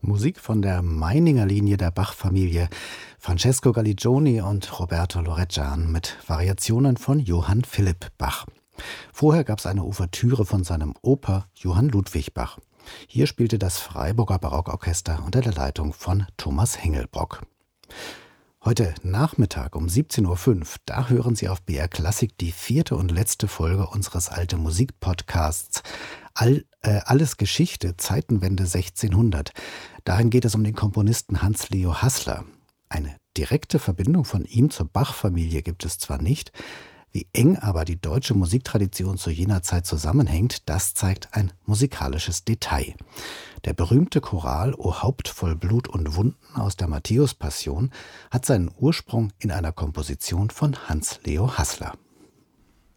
Musik von der Meininger Linie der Bach-Familie, Francesco Galligioni und Roberto Lorejan mit Variationen von Johann Philipp Bach. Vorher gab es eine Ouvertüre von seinem Opa Johann Ludwig Bach. Hier spielte das Freiburger Barockorchester unter der Leitung von Thomas Hengelbrock. Heute Nachmittag um 17.05 Uhr, da hören Sie auf BR Klassik die 4. und letzte Folge unseres Alte Musik Podcasts Alles Geschichte, Zeitenwende 1600. Darin geht es um den Komponisten Hans Leo Haßler. Eine direkte Verbindung von ihm zur Bach-Familie gibt es zwar nicht, wie eng aber die deutsche Musiktradition zu jener Zeit zusammenhängt, das zeigt ein musikalisches Detail. Der berühmte Choral O Haupt voll Blut und Wunden aus der Matthäus-Passion hat seinen Ursprung in einer Komposition von Hans Leo Haßler.